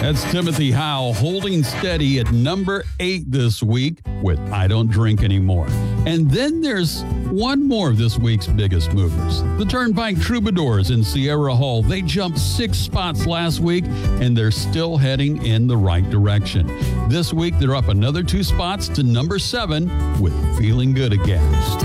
That's Timothy Howe holding steady at number 8 this week with I Don't Drink Anymore. And then there's one more of this week's biggest movers. The Turnpike Troubadours in Sierra Hull. They jumped 6 spots last week, and they're still heading in the right direction. This week, they're up another 2 spots to number 7 with Feeling Good Again.